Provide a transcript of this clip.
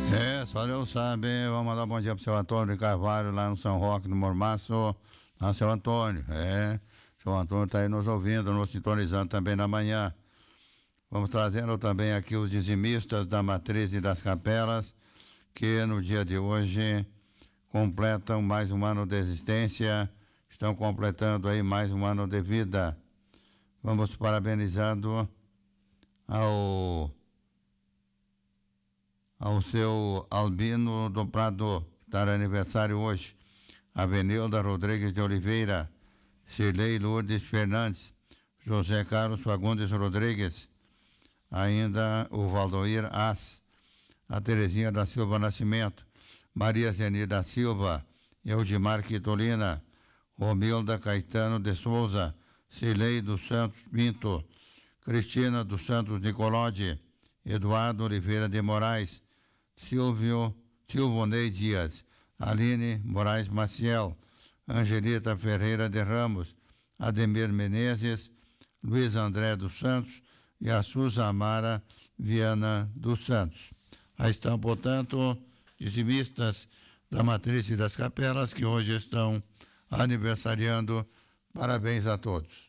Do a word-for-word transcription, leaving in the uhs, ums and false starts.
É, só Deus sabe. Vamos mandar um bom dia pro seu Antônio de Carvalho, lá no São Roque, no Mormaço. Lá, seu Antônio. É, seu Antônio tá aí nos ouvindo, nos sintonizando também na manhã. Vamos trazendo também aqui os dizimistas da Matriz e das Capelas, que no dia de hoje completam mais um ano de existência, estão completando aí mais um ano de vida. Vamos parabenizando ao ao seu Albino do Prado, que está de aniversário hoje, Avenilda Rodrigues de Oliveira, Cirlei Lourdes Fernandes, José Carlos Fagundes Rodrigues, ainda o Valdoir As, a Terezinha da Silva Nascimento, Maria Zenir da Silva, Eudimar Quitolina, Romilda Caetano de Souza, Cirlei dos Santos Pinto, Cristina dos Santos Nicolodi, Eduardo Oliveira de Moraes, Silvio Silvonei Dias, Aline Moraes Maciel, Angelita Ferreira de Ramos, Ademir Menezes, Luiz André dos Santos e a Suzamara Viana dos Santos. Aí estão, portanto, dizimistas da Matriz e das Capelas que hoje estão aniversariando. Parabéns a todos.